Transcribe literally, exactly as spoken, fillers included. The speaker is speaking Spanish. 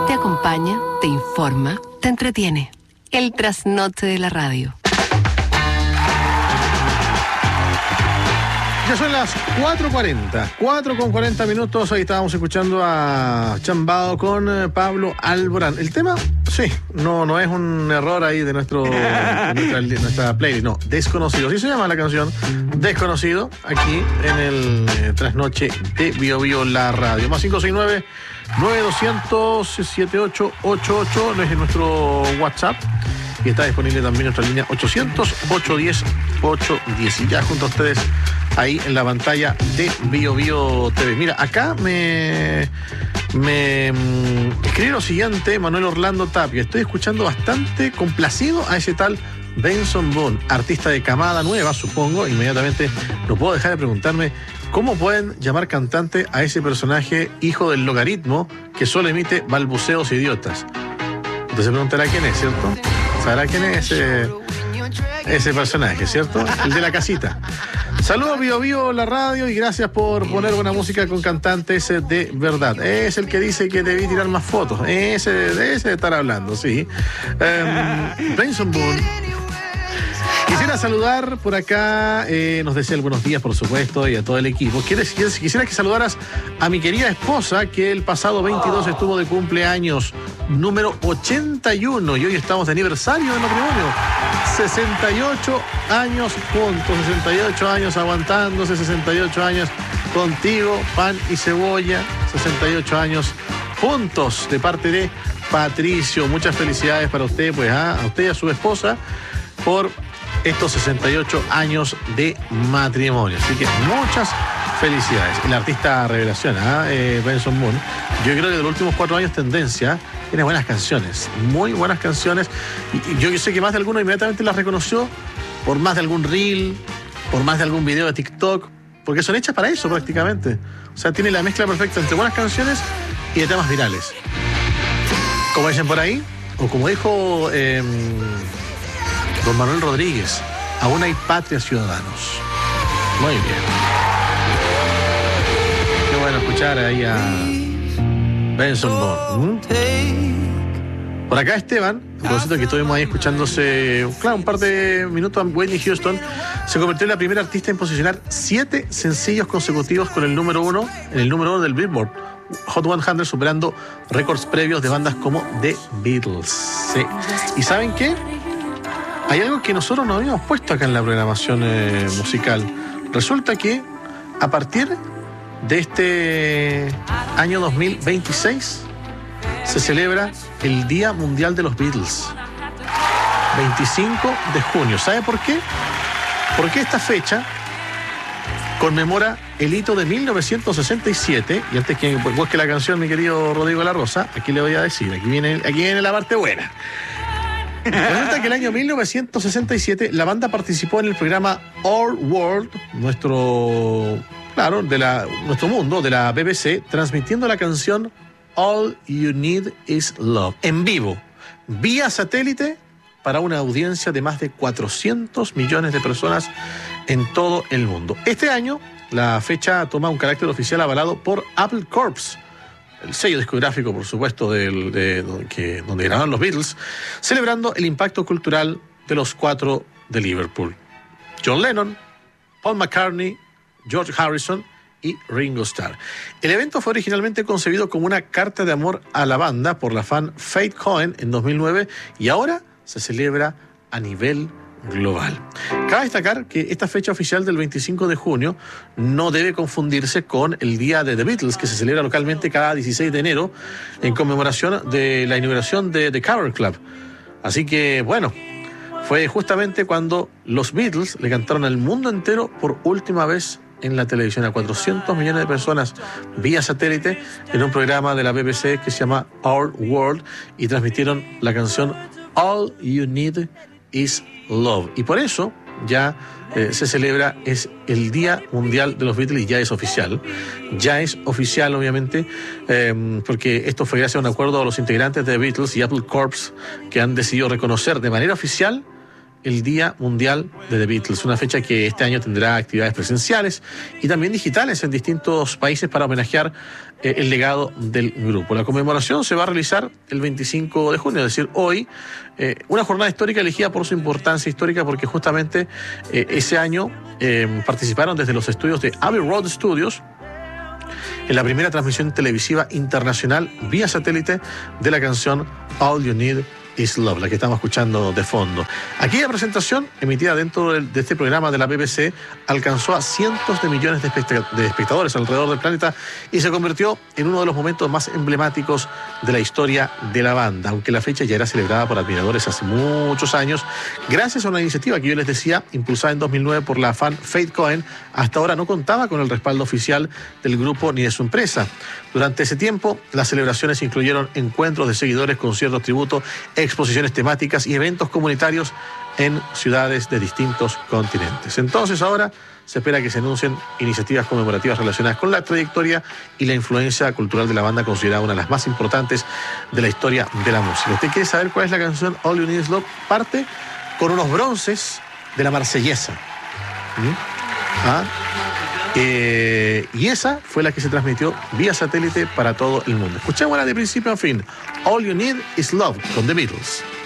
Te acompaña, te informa, te entretiene. El trasnoche de la radio. Ya son las cuatro cuarenta, cuatro con cuarenta minutos. Ahí estábamos escuchando a Chambao con eh, Pablo Alborán. El tema, sí, no, no es un error ahí de nuestro de nuestra, de nuestra playlist, no, Desconocido. Sí se llama la canción, Desconocido, aquí en el eh, trasnoche de Bio Bio La Radio. Más cinco seis nueve, nueve dos cero cero, siete ocho ocho ocho, no es en nuestro WhatsApp. Y está disponible también nuestra línea ochocientos, ochocientos diez, ochocientos diez. Y ya junto a ustedes ahí en la pantalla de Bio Bio T V. Mira, acá me, me mm, escribe lo siguiente, Manuel Orlando Tapia. Estoy escuchando bastante complacido a ese tal Benson Boone, artista de camada nueva, supongo. Inmediatamente no puedo dejar de preguntarme cómo pueden llamar cantante a ese personaje hijo del logaritmo que solo emite balbuceos idiotas. Entonces se preguntará quién es, ¿cierto? ¿Sabrá quién es ese, ese personaje, cierto? El de la casita. Saludos Bio Bio La Radio y gracias por poner buena música con cantantes de verdad. Es el que dice que debí tirar más fotos. Ese de ese de estar hablando, sí. Um, Benson Boone. Quisiera saludar por acá, eh, nos desea algunos días, por supuesto, y a todo el equipo. Quisiera, quisiera que saludaras a mi querida esposa, que el pasado veintidós estuvo de cumpleaños, número ochenta y uno, y hoy estamos de aniversario de matrimonio. sesenta y ocho años juntos, sesenta y ocho años aguantándose, sesenta y ocho años contigo, pan y cebolla, sesenta y ocho años juntos, de parte de Patricio. Muchas felicidades para usted, pues, ¿ah? A usted y a su esposa, por estos sesenta y ocho años de matrimonio. Así que muchas felicidades. El artista revelación, ¿eh? Eh, Benson Boone. Yo creo que de los últimos cuatro años tendencia, tiene buenas canciones, muy buenas canciones. Y, y yo sé que más de alguno inmediatamente las reconoció por más de algún reel, por más de algún video de TikTok, porque son hechas para eso prácticamente. O sea, tiene la mezcla perfecta entre buenas canciones y de temas virales. Como dicen por ahí, o como dijo eh, don Manuel Rodríguez, aún hay patria, ciudadanos. Muy bien. Qué bueno escuchar ahí a Benson Boone. ¿Mm? Por acá Esteban, a propósito que estuvimos ahí escuchándose, claro, un par de minutos a Whitney Houston, se convirtió en la primera artista en posicionar siete sencillos consecutivos con el número uno, en el número uno del Billboard Hot cien, superando récords previos de bandas como The Beatles. Sí. ¿Y saben qué? Hay algo que nosotros no habíamos puesto acá en la programación eh, musical. Resulta que a partir de este año dos mil veintiséis se celebra el Día Mundial de los Beatles. veinticinco de junio. ¿Sabe por qué? Porque esta fecha conmemora el hito de mil novecientos sesenta y siete. Y antes que busque la canción, mi querido Rodrigo La Rosa, aquí le voy a decir, aquí viene, aquí viene la parte buena. Resulta que el año mil novecientos sesenta y siete la banda participó en el programa Our World, nuestro, claro, de la, nuestro mundo, de la B B C, transmitiendo la canción All You Need Is Love, en vivo, vía satélite, para una audiencia de más de cuatrocientos millones de personas en todo el mundo. Este año, la fecha toma un carácter oficial avalado por Apple Corps, el sello discográfico, por supuesto, del, de, de, que, donde grababan los Beatles, celebrando el impacto cultural de los cuatro de Liverpool: John Lennon, Paul McCartney, George Harrison y Ringo Starr. El evento fue originalmente concebido como una carta de amor a la banda por la fan Faith Cohen en dos mil nueve y ahora se celebra a nivel global. Cabe destacar que esta fecha oficial del veinticinco de junio no debe confundirse con el Día de The Beatles, que se celebra localmente cada dieciséis de enero en conmemoración de la inauguración de The Cavern Club. Así que, bueno, fue justamente cuando los Beatles le cantaron al mundo entero por última vez en la televisión, a cuatrocientos millones de personas vía satélite, en un programa de la B B C que se llama Our World, y transmitieron la canción All You Need Is Love. Y por eso ya eh, se celebra, es el Día Mundial de los Beatles, y ya es oficial. Ya es oficial, obviamente, eh, porque esto fue gracias a un acuerdo de los integrantes de The Beatles y Apple Corps, que han decidido reconocer de manera oficial el Día Mundial de The Beatles, una fecha que este año tendrá actividades presenciales y también digitales en distintos países para homenajear eh, el legado del grupo. La conmemoración se va a realizar el veinticinco de junio, es decir, hoy, eh, una jornada histórica elegida por su importancia histórica porque justamente eh, ese año eh, participaron desde los estudios de Abbey Road Studios en la primera transmisión televisiva internacional vía satélite de la canción All You Need Is Love, la que estamos escuchando de fondo. Aquella presentación, emitida dentro de este programa de la B B C, alcanzó a cientos de millones de, espect- de espectadores alrededor del planeta y se convirtió en uno de los momentos más emblemáticos de la historia de la banda, aunque la fecha ya era celebrada por admiradores hace muchos años, gracias a una iniciativa que yo les decía, impulsada en dos mil nueve por la fan Faith Cohen, hasta ahora no contaba con el respaldo oficial del grupo ni de su empresa. Durante ese tiempo, las celebraciones incluyeron encuentros de seguidores, conciertos tributo, exposiciones temáticas y eventos comunitarios en ciudades de distintos continentes. Entonces ahora se espera que se anuncien iniciativas conmemorativas relacionadas con la trayectoria y la influencia cultural de la banda, considerada una de las más importantes de la historia de la música. ¿Usted quiere saber cuál es la canción All You Need Is Love? Parte con unos bronces de la Marsellesa. ¿Mm? ¿Ah? Eh, y esa fue la que se transmitió vía satélite para todo el mundo. Escuchémosla de principio a fin. All You Need Is Love con The Beatles.